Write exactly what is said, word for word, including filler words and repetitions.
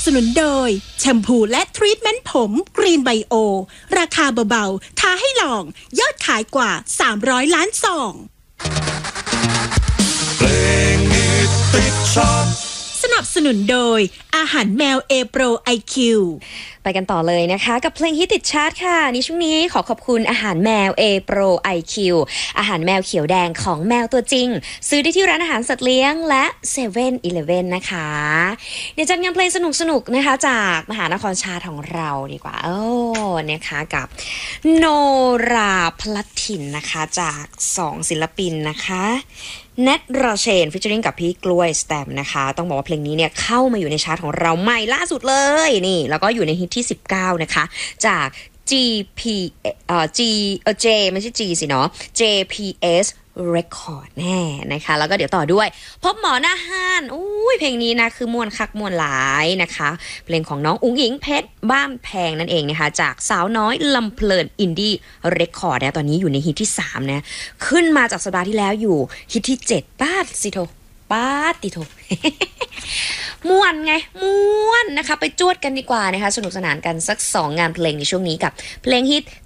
สนุนโดยแชมพูและทรีทเมนต์ผมกรีนไบโอราคาเบาๆท้าให้ลองยอดขายกว่าสามร้อยล้านซองเพลงฮิตติดชาร์ตสนับสนุนโดยอาหารแมว A Pro ไอ คิวไปกันต่อเลยนะคะกับเพลงฮิตติดชาร์ตค่ะในช่วงนี้ขอขอบคุณอาหารแมว A Pro ไอ คิว อาหารแมวเขียวแดงของแมวตัวจริงซื้อได้ที่ร้านอาหารสัตว์เลี้ยงและเซเว่นอีเลฟเว่นนะคะเดี๋ยวจัดงานเพลงสนุกๆนะคะจากมหานครชาติของเราดีกว่าโอ้นะคะกับโนราพลัดถิ่นนะคะจากสองศิลปินนะคะเนทราเชนฟิชเชอริงกับพี่กล้วยสแตมนะคะต้องบอกว่าเพลงนี้เนี่ยเข้ามาอยู่ในชาร์ตของเราใหม่ล่าสุดเลยนี่แล้วก็อยู่ในฮิตที่สิบเก้านะคะจาก จี พี เอ่อ G เอ่อ J ไม่ใช่ G สิเนาะ เจ พี เอส Record แน่นะคะแล้วก็เดี๋ยวต่อด้วยพบหมอหน้าห้านอุ้ยเพลงนี้นะคือม่วนคักม่วนหลายนะคะเพลงของน้องอุ๋งอิงเพชรบ้านแพงนั่นเองนะคะจากสาวน้อยลำเพลินอินดี้เรคคอร์ดนะตอนนี้อยู่ในฮิตที่สามนะขึ้นมาจากสัปดาห์ที่แล้วอยู่ฮิตที่เจ็ดป้าสิโทป้าติโท ม่วนไงม่วนนะคะไปจวดกันดีกว่านะคะสนุกสนานกันสักสองงานเพลงในช่วงนี้กับเพลงฮิต